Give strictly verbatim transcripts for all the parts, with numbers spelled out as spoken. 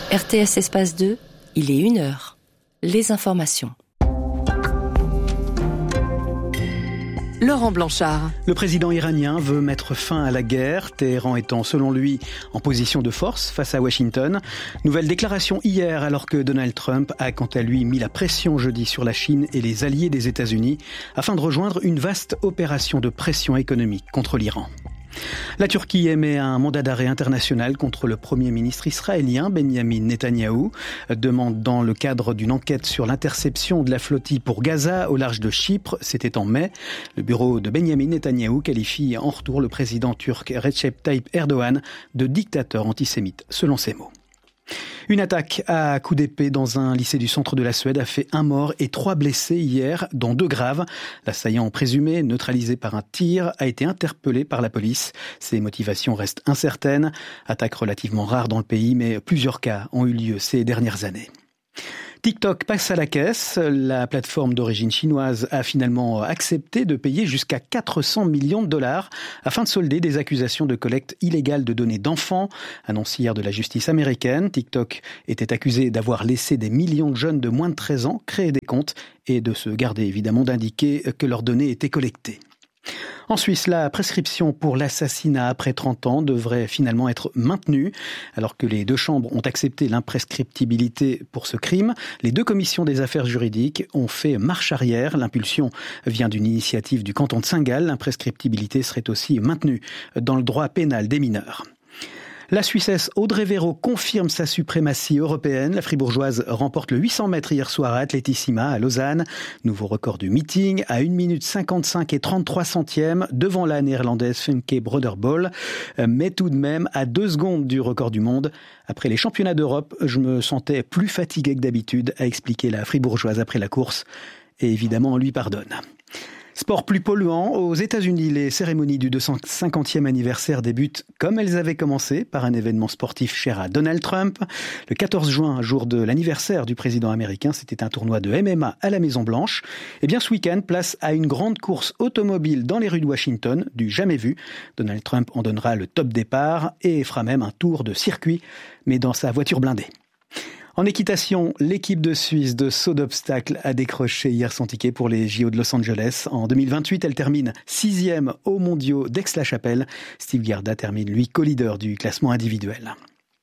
R T S Espace deux, il est une heure. Les informations. Laurent Blanchard. Le président iranien veut mettre fin à la guerre, Téhéran étant selon lui en position de force face à Washington. Nouvelle déclaration hier alors que Donald Trump a quant à lui mis la pression jeudi sur la Chine et les alliés des États-Unis afin de rejoindre une vaste opération de pression économique contre l'Iran. La Turquie émet un mandat d'arrêt international contre le Premier ministre israélien Benyamin Netanyahou, demande dans le cadre d'une enquête sur l'interception de la flottille pour Gaza au large de Chypre, c'était en mai. Le bureau de Benyamin Netanyahou qualifie en retour le président turc Recep Tayyip Erdogan de dictateur antisémite, selon ses mots. Une attaque à coups d'épée dans un lycée du centre de la Suède a fait un mort et trois blessés hier, dont deux graves. L'assaillant présumé, neutralisé par un tir, a été interpellé par la police. Ses motivations restent incertaines. Attaque relativement rare dans le pays, mais plusieurs cas ont eu lieu ces dernières années. TikTok passe à la caisse. La plateforme d'origine chinoise a finalement accepté de payer jusqu'à quatre cents millions de dollars afin de solder des accusations de collecte illégale de données d'enfants. Annonce hier de la justice américaine, TikTok était accusé d'avoir laissé des millions de jeunes de moins de treize ans créer des comptes et de se garder évidemment d'indiquer que leurs données étaient collectées. En Suisse, la prescription pour l'assassinat après trente ans devrait finalement être maintenue. Alors que les deux chambres ont accepté l'imprescriptibilité pour ce crime, les deux commissions des affaires juridiques ont fait marche arrière. L'impulsion vient d'une initiative du canton de Saint-Gall. L'imprescriptibilité serait aussi maintenue dans le droit pénal des mineurs. La Suissesse Audrey Véro confirme sa suprématie européenne. La Fribourgeoise remporte le huit cents mètres hier soir à Atletissima, à Lausanne. Nouveau record du meeting à une minute cinquante-cinq et trente-trois centièmes devant la néerlandaise Femke Broderbol. Mais tout de même à deux secondes du record du monde. Après les championnats d'Europe, je me sentais plus fatigué que d'habitude, a expliqué la Fribourgeoise après la course. Et évidemment, on lui pardonne. Sport plus polluant, aux États-Unis, les cérémonies du deux cent cinquantième anniversaire débutent comme elles avaient commencé par un événement sportif cher à Donald Trump. Le quatorze juin, jour de l'anniversaire du président américain, c'était un tournoi de M M A à la Maison-Blanche. Et bien ce week-end, place à une grande course automobile dans les rues de Washington, du jamais vu. Donald Trump en donnera le top départ et fera même un tour de circuit, mais dans sa voiture blindée. En équitation, l'équipe de Suisse de saut d'obstacle a décroché hier son ticket pour les J O de Los Angeles. En deux mille vingt-huit, elle termine sixième aux mondiaux d'Aix-la-Chapelle. Steve Garda termine, lui, co-leader du classement individuel.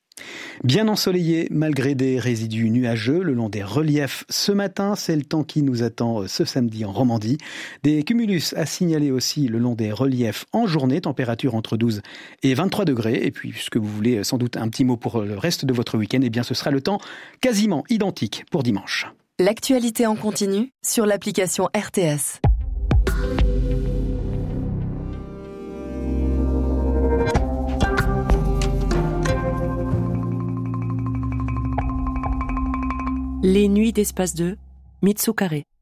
Bien ensoleillé malgré des résidus nuageux le long des reliefs ce matin. C'est le temps qui nous attend ce samedi en Romandie. Des cumulus à signaler aussi le long des reliefs en journée. Température entre douze et vingt-trois degrés. Et puis, puisque vous voulez sans doute un petit mot pour le reste de votre week-end, eh bien ce sera le temps quasiment identique pour dimanche. L'actualité en continu sur l'application R T S. Les nuits d'Espace deux, Mitsu Carré.